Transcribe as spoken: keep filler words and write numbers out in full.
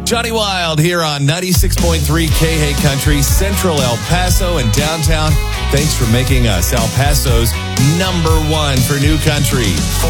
Johnny Wild here on ninety-six point three K H A Country, Central El Paso and downtown. Thanks for making us El Paso's number one for new country.